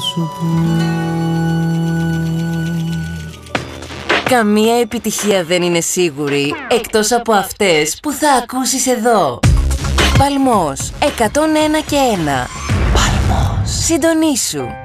σου πω. Καμία επιτυχία δεν είναι σίγουρη, εκτός από αυτές που θα ακούσεις εδώ. Παλμός, 101 και 1. Παλμός. Συντονίσου.